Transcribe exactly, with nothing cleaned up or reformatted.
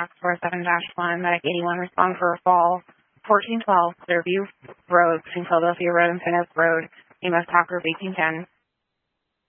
four seven dash one, Medic eighty-one, respond for a fall. fourteen twelve, Clearview Road, between Philadelphia Road and Plymouth Road, Amos Talker, eighteen ten.